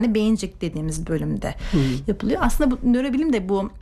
beyincik dediğimiz bölümde yapılıyor. Aslında bu nörobilim de bu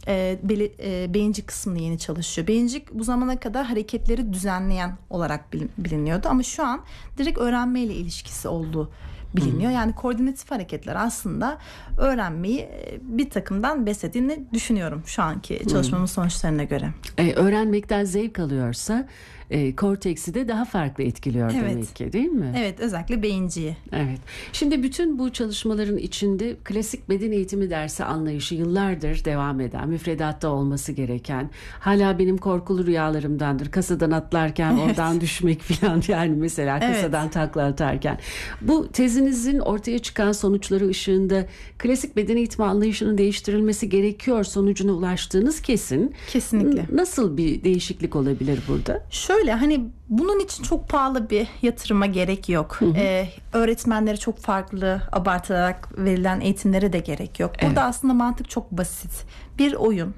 beyincik kısmını yeni çalışıyor. Beyincik bu zamana kadar hareketleri düzenleyen olarak biliniyordu ama şu an direkt öğrenmeyle ilişkisi olduğu biliniyor. Yani koordinatif hareketler aslında öğrenmeyi bir takımdan beslediğini düşünüyorum şu anki çalışmamın sonuçlarına göre. Öğrenmekten zevk alıyorsa korteksi de daha farklı etkiliyor demek ki, değil mi? Evet, özellikle beyinciyi. Evet. Şimdi bütün bu çalışmaların içinde klasik beden eğitimi dersi anlayışı yıllardır devam eden, müfredatta olması gereken, hala benim korkulu rüyalarımdandır. Kasadan atlarken oradan düşmek falan, yani mesela kasadan takla atarken. Bu tezinizin ortaya çıkan sonuçları ışığında klasik beden eğitimi anlayışının değiştirilmesi gerekiyor sonucuna ulaştığınız kesin. Kesinlikle. Nasıl bir değişiklik olabilir burada? Şöyle, hani bunun için çok pahalı bir yatırıma gerek yok. Öğretmenlere çok farklı abartılarak verilen eğitimlere de gerek yok. Burada aslında mantık çok basit. Bir oyun.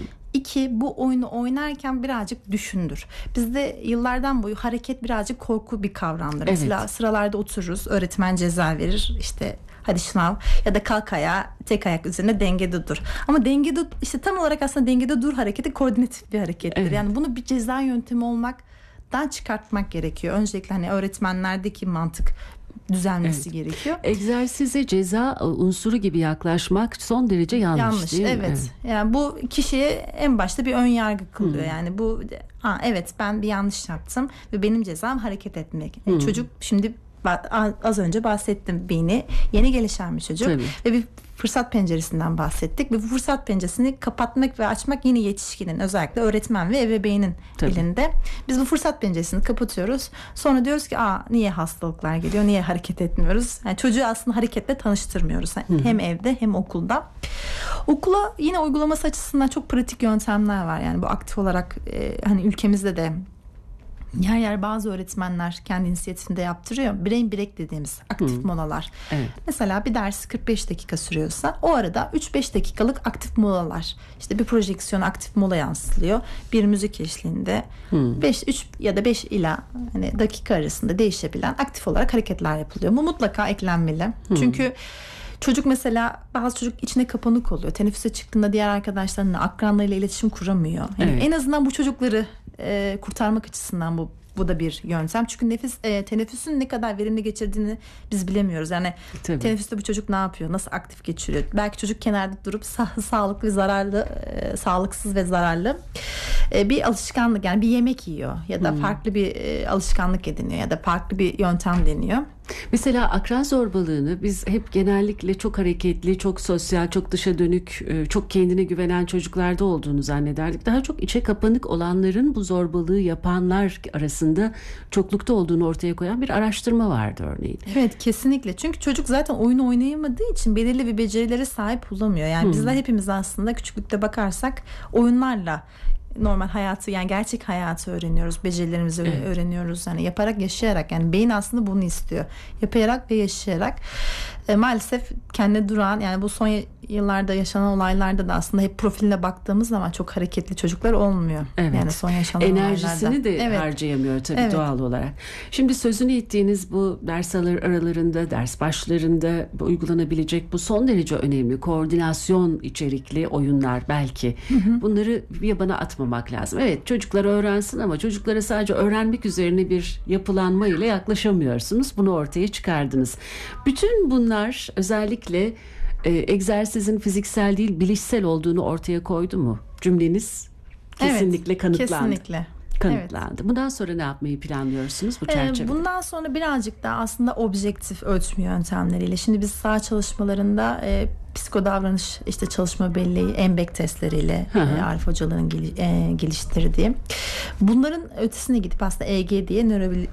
2, bu oyunu oynarken birazcık düşündür. Bizde yıllardan boyu hareket birazcık korku bir kavramdır. Mesela sıralarda otururuz, öğretmen ceza verir, işte hadi şınav ya da kalk ayağa, tek ayak üzerine dengede dur. Ama dengede, işte tam olarak aslında dengede dur hareketi koordinatif bir harekettir. Yani bunu bir ceza yöntemi olmaktan çıkartmak gerekiyor. Öncelikle hani öğretmenlerdeki mantık düzelmesi gerekiyor. Egzersize ceza unsuru gibi yaklaşmak son derece yanlış değil mi? Evet. Yani bu kişiye en başta bir ön yargı kılıyor. Yani bu evet, ben bir yanlış yaptım ve benim cezam hareket etmek. Çocuk şimdi az önce bahsettim, beyni yeni gelişen bir çocuk. Ve bir fırsat penceresinden bahsettik ve bu fırsat penceresini kapatmak ve açmak yine yetişkinin, özellikle öğretmen ve ebeveynin elinde. Biz bu fırsat penceresini kapatıyoruz. Sonra diyoruz ki niye hastalıklar geliyor, niye hareket etmiyoruz? Yani çocuğu aslında hareketle tanıştırmıyoruz. Hem evde hem okulda. Okula yine uygulaması açısından çok pratik yöntemler var. Yani bu aktif olarak hani ülkemizde de yer yer bazı öğretmenler kendi inisiyatifinde yaptırıyor. Brain break dediğimiz aktif molalar. Mesela bir ders 45 dakika sürüyorsa o arada 3-5 dakikalık aktif molalar. İşte bir projeksiyon aktif mola yansıtılıyor. Bir müzik eşliğinde 3 ya da 5 ila hani dakika arasında değişebilen aktif olarak hareketler yapılıyor. Bu mutlaka eklenmeli. Çünkü çocuk mesela, bazı çocuk içine kapanık oluyor. Teneffüse çıktığında diğer arkadaşlarıyla, akranlarıyla iletişim kuramıyor. Yani en azından bu çocukları kurtarmak açısından bu da bir yöntem. Çünkü teneffüsün ne kadar verimli geçirdiğini biz bilemiyoruz. Yani teneffüste bu çocuk ne yapıyor? Nasıl aktif geçiriyor? Belki çocuk kenarda durup sağlıklı ve zararlı, sağlıksız ve zararlı bir alışkanlık, yani bir yemek yiyor ya da farklı bir alışkanlık ediniyor ya da farklı bir yöntem deniyor. Mesela akran zorbalığını biz hep genellikle çok hareketli, çok sosyal, çok dışa dönük, çok kendine güvenen çocuklarda olduğunu zannederdik. Daha çok içe kapanık olanların bu zorbalığı yapanlar arasında çoklukta olduğunu ortaya koyan bir araştırma vardı örneğin. Evet, kesinlikle. Çünkü çocuk zaten oyunu oynayamadığı için belirli bir becerilere sahip olamıyor. Yani bizler hepimiz aslında küçüklükte bakarsak oyunlarla normal hayatı, yani gerçek hayatı öğreniyoruz. Becerilerimizi öğreniyoruz. Yani yaparak, yaşayarak. Yani beyin aslında bunu istiyor. Yaparak ve yaşayarak. Maalesef kendine duran, yani bu son yıllarda yaşanan olaylarda da aslında hep profiline baktığımız zaman çok hareketli çocuklar olmuyor. Yani son yaşanan enerjisini olaylarda de harcayamıyor tabii doğal olarak. Şimdi sözünü ettiğiniz bu ders aralarında, ders başlarında uygulanabilecek bu son derece önemli koordinasyon içerikli oyunlar belki. Bunları yabana atmamak lazım. Evet, çocuklar öğrensin ama çocuklara sadece öğrenmek üzerine bir yapılanma ile yaklaşamıyorsunuz. Bunu ortaya çıkardınız. Bütün bunlar özellikle egzersizin fiziksel değil bilişsel olduğunu ortaya koydu mu? Cümleniz kesinlikle kanıtlandı. Kesinlikle. Kanıtlandı. Bundan sonra ne yapmayı planlıyorsunuz bu çerçevede? Bundan sonra birazcık daha aslında objektif ölçme yöntemleriyle. Şimdi biz saha çalışmalarında psikodavranış, işte çalışma belleği, embek testleriyle Arif hocaların geliştirdiği. Bunların ötesine gidip aslında EEG diye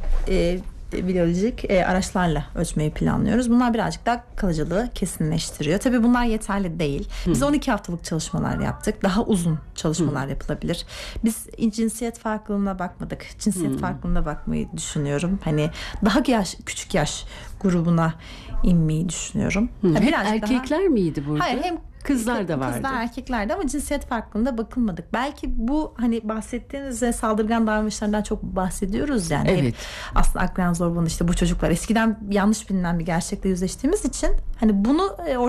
nörobiyolojik araçlarla ölçmeyi planlıyoruz. Bunlar birazcık daha kalıcılığı kesinleştiriyor. Tabii bunlar yeterli değil. Biz 12 haftalık çalışmalar yaptık. Daha uzun çalışmalar yapılabilir. Biz cinsiyet farklılığına bakmadık. Cinsiyet farklılığına bakmayı düşünüyorum. Hani daha küçük yaş grubuna inmeyi düşünüyorum. Hep erkekler miydi burada? Hayır, hem Kızlar da vardı. Kızlar, erkekler de, ama cinsiyet farklılığında bakılmadık. Belki bu hani bahsettiğiniz saldırgan davranışlardan çok bahsediyoruz yani. Evet. Aslında akran zorbanı işte bu çocuklar eskiden yanlış bilinen bir gerçekle yüzleştiğimiz için hani bunu